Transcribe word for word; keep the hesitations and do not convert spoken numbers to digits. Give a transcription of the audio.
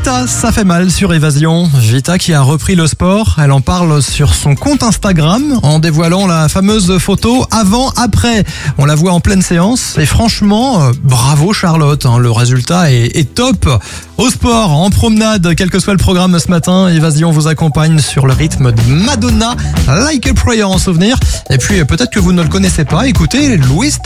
Vita, ça fait mal sur Évasion. Vita qui a repris le sport, elle en parle sur son compte Instagram en dévoilant la fameuse photo avant-après. On la voit en pleine séance et franchement, euh, bravo Charlotte, hein, le résultat est, est top. Au sport, en promenade, quel que soit le programme ce matin, Évasion vous accompagne sur le rythme de Madonna, Like a Prayer en souvenir. Et puis peut-être que vous ne le connaissez pas, écoutez Louis